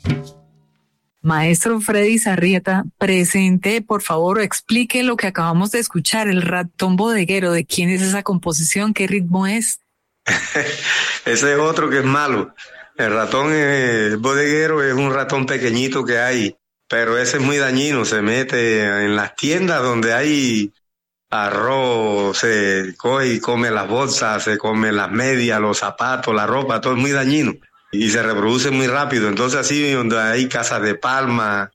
Maestro Freddy Sarrieta, presente, por favor, explique lo que acabamos de escuchar, el ratón bodeguero. ¿De quién es esa composición? ¿Qué ritmo es? Ese es otro que es malo. El ratón bodeguero es un ratón pequeñito que hay, pero ese es muy dañino. Se mete en las tiendas donde hay arroz, se coge y come las bolsas, se come las medias, los zapatos, la ropa, todo es muy dañino. Y se reproduce muy rápido. Entonces así donde hay casas de palma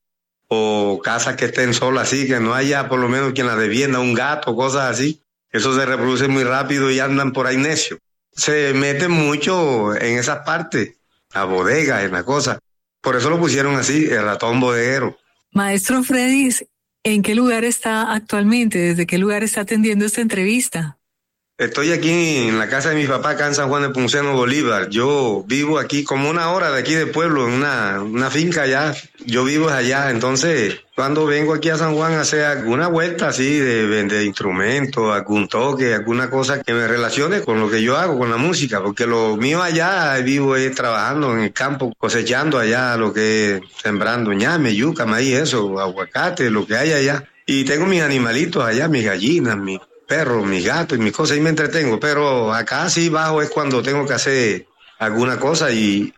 o casas que estén solas así, que no haya por lo menos quien las defienda, un gato, cosas así, eso se reproduce muy rápido y andan por ahí necios. Se meten mucho en esas partes, la bodega, en la cosa. Por eso lo pusieron así, el ratón bodeguero. Maestro Freddy, ¿en qué lugar está actualmente? ¿Desde qué lugar está atendiendo esta entrevista? Estoy aquí en la casa de mi papá, acá en San Juan de Ponciano, Bolívar. Yo vivo aquí como una hora de aquí del pueblo, en una finca allá. Yo vivo allá, entonces cuando vengo aquí a San Juan a hacer alguna vuelta así de vender instrumentos, algún toque, alguna cosa que me relacione con lo que yo hago, con la música, porque lo mío allá vivo es trabajando en el campo, cosechando allá lo que es sembrando ñame, yuca, maíz, eso, aguacate, lo que hay allá. Y tengo mis animalitos allá, mis gallinas, mis perros, mis gatos y mis cosas, y me entretengo, pero acá sí bajo es cuando tengo que hacer alguna cosa y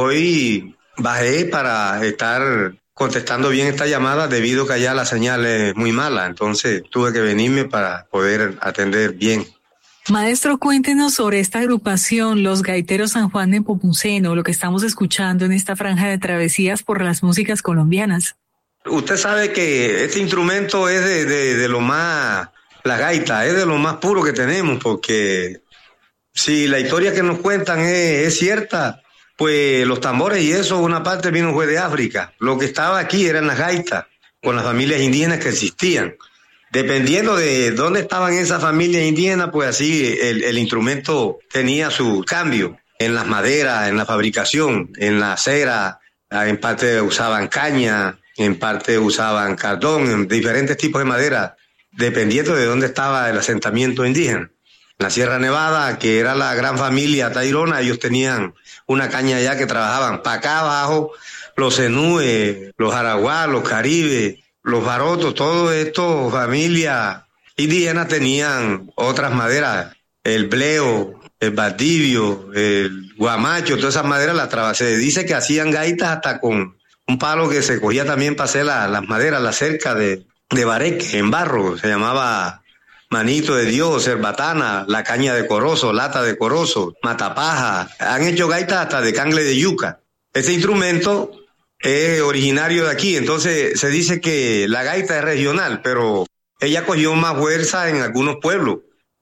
hoy bajé para estar contestando bien esta llamada debido que allá la señal es muy mala, entonces tuve que venirme para poder atender bien. Maestro, cuéntenos sobre esta agrupación, los Gaiteros San Juan de Nepomuceno, lo que estamos escuchando en esta franja de travesías por las músicas colombianas. Usted sabe que este instrumento es de lo más... La gaita es de lo más puro que tenemos, porque si la historia que nos cuentan es cierta, pues los tambores y eso, una parte fue de África. Lo que estaba aquí eran las gaitas, con las familias indígenas que existían. Dependiendo de dónde estaban esas familias indígenas, pues así el instrumento tenía su cambio. En las maderas, en la fabricación, en la cera, en parte usaban caña, en parte usaban cardón, en diferentes tipos de madera, dependiendo de dónde estaba el asentamiento indígena. La Sierra Nevada, que era la gran familia tairona, ellos tenían una caña allá que trabajaban. Para acá abajo, los zenúes, los araguá, los caribes, los barotos, todo esto, familias indígenas tenían otras maderas. El bleo, el valdivio, el guamacho, todas esas maderas las trabajaban. Se dice que hacían gaitas hasta con un palo que se cogía también para hacer las maderas, la cerca de bareque, en barro, se llamaba manito de Dios, cerbatana, la caña de corozo, lata de corozo, matapaja. Han hecho gaitas hasta de cangle de yuca. Este instrumento es originario de aquí, entonces se dice que la gaita es regional, pero ella cogió más fuerza en algunos pueblos,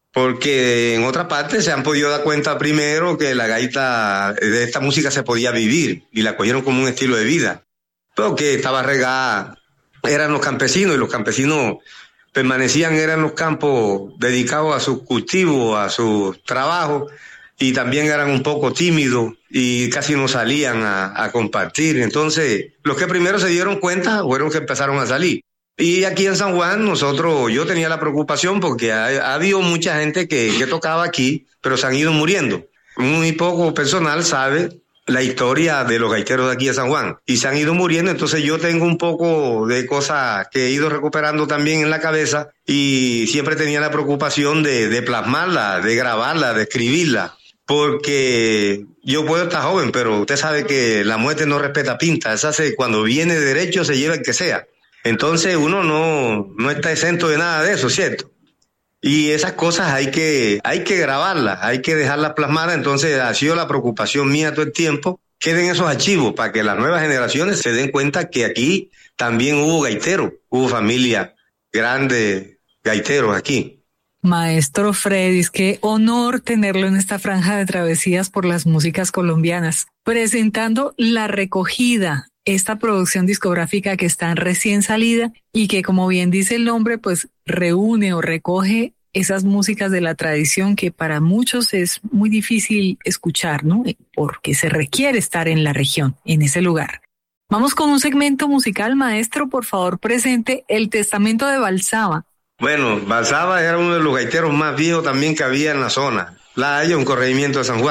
porque en otra parte se han podido dar cuenta primero que la gaita, de esta música se podía vivir, y la cogieron como un estilo de vida, pero que estaba regada. Eran los campesinos y los campesinos permanecían, eran los campos dedicados a sus cultivos, a sus trabajos, y también eran un poco tímidos y casi no salían a compartir. Entonces, los que primero se dieron cuenta fueron que empezaron a salir. Y aquí en San Juan, yo tenía la preocupación porque ha habido mucha gente que tocaba aquí, pero se han ido muriendo. Muy poco personal sabe la historia de los gaiteros de aquí de San Juan y se han ido muriendo, entonces yo tengo un poco de cosas que he ido recuperando también en la cabeza y siempre tenía la preocupación de plasmarla, de grabarla, de escribirla, porque yo puedo estar joven, pero usted sabe que la muerte no respeta pinta, cuando viene de derecho se lleva el que sea, entonces uno no está exento de nada de eso, ¿cierto? Y esas cosas hay que grabarlas, hay que dejarlas plasmadas, entonces ha sido la preocupación mía todo el tiempo, queden esos archivos para que las nuevas generaciones se den cuenta que aquí también hubo gaiteros, hubo familia grande gaiteros aquí. Maestro Freddy, qué honor tenerlo en esta franja de travesías por las músicas colombianas, presentando La Recogida, esta producción discográfica que está recién salida y que, como bien dice el nombre, pues reúne o recoge esas músicas de la tradición que para muchos es muy difícil escuchar, ¿no? Porque se requiere estar en la región, en ese lugar. Vamos con un segmento musical, maestro, por favor presente El Testamento de Balsaba. Bueno, Balsaba era uno de los gaiteros más viejos también que había en la zona. La Haya, un corregimiento de San Juan.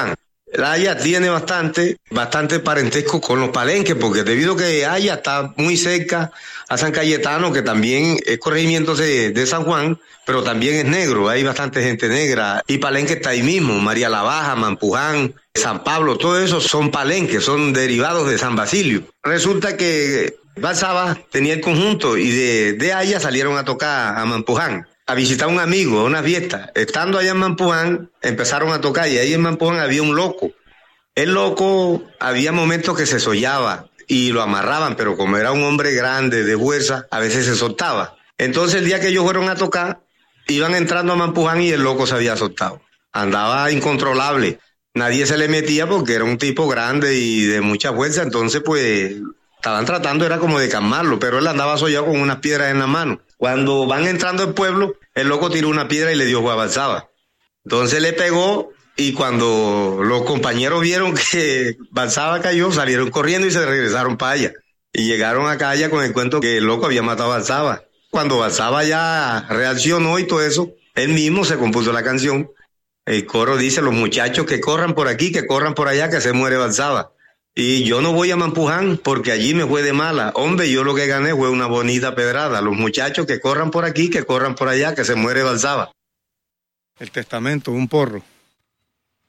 La Haya tiene bastante parentesco con los Palenques, porque debido a que Haya está muy cerca a San Cayetano, que también es corregimiento de San Juan, pero también es negro, hay bastante gente negra, y Palenque está ahí mismo, María la Baja, Mampuján, San Pablo, todo eso son Palenques, son derivados de San Basilio. Resulta que Valsaba tenía el conjunto y de Haya salieron a tocar a Mampuján, a visitar a un amigo, a una fiesta. Estando allá en Mampuján, empezaron a tocar y ahí en Mampuján había un loco. El loco, había momentos que se sollaba y lo amarraban, pero como era un hombre grande, de fuerza, a veces se soltaba. Entonces el día que ellos fueron a tocar, iban entrando a Mampuján y el loco se había soltado. Andaba incontrolable. Nadie se le metía porque era un tipo grande y de mucha fuerza, entonces pues estaban tratando, era como de calmarlo, pero él andaba sollado con unas piedras en la mano. Cuando van entrando al pueblo, el loco tiró una piedra y le dio a Valsaba. Entonces le pegó y cuando los compañeros vieron que Valsaba cayó, salieron corriendo y se regresaron para allá. Y llegaron acá allá con el cuento que el loco había matado a Valsaba. Cuando Valsaba ya reaccionó y todo eso, él mismo se compuso la canción. El coro dice, los muchachos que corran por aquí, que corran por allá, que se muere Valsaba. Y yo no voy a Mampuján porque allí me fue de mala. Hombre, yo lo que gané fue una bonita pedrada. Los muchachos que corran por aquí, que corran por allá, que se muere Valsaba. El testamento, un porro.